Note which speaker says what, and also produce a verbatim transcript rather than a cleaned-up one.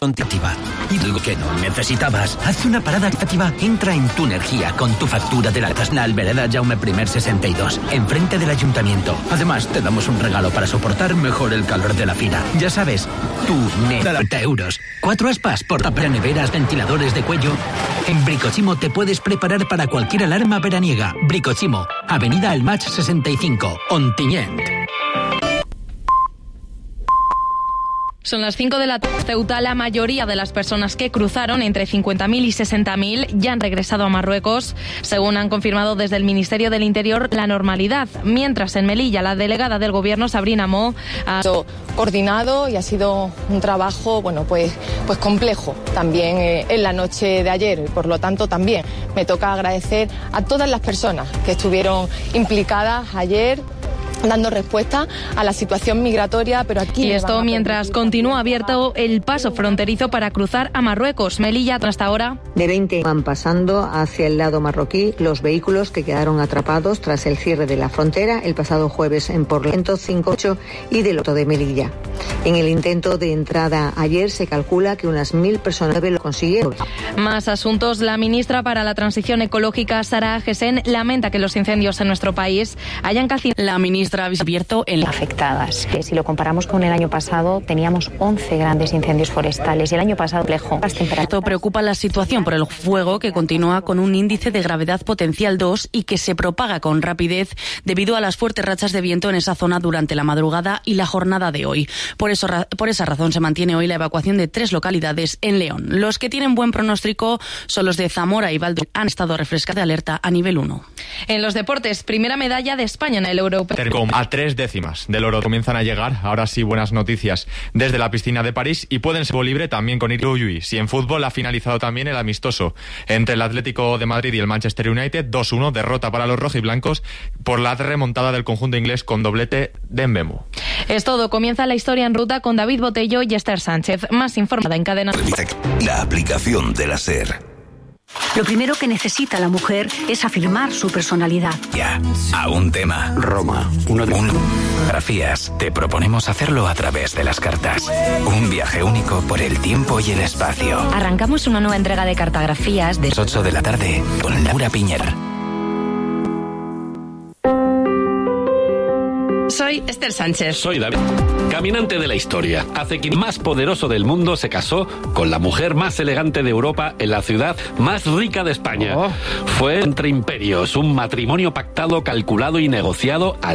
Speaker 1: Contitiva. Y algo que no necesitabas. Haz una parada activa. Entra en Tu Energía con tu factura de la Tasnal Vereda Jaume I sesenta y dos, enfrente del ayuntamiento. Además, te damos un regalo para soportar mejor el calor de la fila. Ya sabes, Tu treinta euros. Cuatro aspas por tapar neveras, ventiladores de cuello. En Bricochimo te puedes preparar para cualquier alarma veraniega. Bricochimo, Avenida Almach sesenta y cinco, Ontinyent.
Speaker 2: Son las cinco de la tarde. Ceuta, la mayoría de las personas que cruzaron, entre cincuenta mil y sesenta mil, ya han regresado a Marruecos, según han confirmado desde el Ministerio del Interior la normalidad. Mientras en Melilla, la delegada del Gobierno, Sabrina Mo, ha
Speaker 3: sido coordinado y ha sido un trabajo, bueno, pues, pues complejo también eh, en la noche de ayer. Por lo tanto, también me toca agradecer a todas las personas que estuvieron implicadas ayer, dando respuesta a la situación migratoria, pero aquí...
Speaker 2: Y esto mientras continúa abierto el paso fronterizo para cruzar a Marruecos. Melilla, hasta ahora...
Speaker 4: De veinte van pasando hacia el lado marroquí los vehículos que quedaron atrapados tras el cierre de la frontera el pasado jueves en Porlento cinco ocho y del otro de Melilla. En el intento de entrada ayer se calcula que unas mil personas lo consiguieron.
Speaker 2: Más asuntos. La ministra para la Transición Ecológica, Sara Agesen, lamenta que los incendios en nuestro país hayan calcinado.
Speaker 5: La ministra ha abierto en
Speaker 6: afectadas. Que si lo comparamos con el año pasado, teníamos once grandes incendios forestales y el año pasado lejos.
Speaker 5: Esto preocupa la situación por el fuego, que continúa con un índice de gravedad potencial dos y que se propaga con rapidez debido a las fuertes rachas de viento en esa zona durante la madrugada y la jornada de hoy. Por eso, por esa razón se mantiene hoy la evacuación de tres localidades en León. Los que tienen buen pronóstico son los de Zamora y Valladolid. Han estado refrescados de alerta a nivel uno.
Speaker 2: En los deportes, primera medalla de España en el Europeo.
Speaker 7: A tres décimas del oro comienzan a llegar, ahora sí, buenas noticias, desde la piscina de París, y pueden ser libre también con Irujuis. Y en fútbol ha finalizado también el amistoso entre el Atlético de Madrid y el Manchester United, dos uno, derrota para los rojiblancos por la remontada del conjunto inglés con doblete de Mbemu.
Speaker 2: Es todo, comienza la historia en ruta con David Botello y Esther Sánchez. Más informada en cadena.
Speaker 8: La aplicación de la SER.
Speaker 9: Lo primero que necesita la mujer es afirmar su personalidad.
Speaker 8: Ya, a un tema.
Speaker 10: Roma, uno de
Speaker 8: un... Grafías. Te proponemos hacerlo a través de las cartas. Un viaje único por el tiempo y el espacio.
Speaker 9: Arrancamos una nueva entrega de cartografías de
Speaker 8: las ocho de la tarde con Laura Piñer.
Speaker 11: Soy Esther Sánchez.
Speaker 12: Soy David, caminante de la historia. Hace que el más poderoso del mundo se casó con la mujer más elegante de Europa en la ciudad más rica de España. Oh. Fue entre imperios, un matrimonio pactado, calculado y negociado al